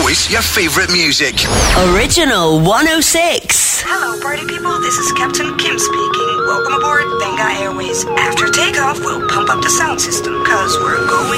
voice, your favourite music. Original 106. Hello, party people. This is Captain Kim speaking. Welcome aboard Benga Airways. After takeoff, we'll pump up the sound system, cause we're going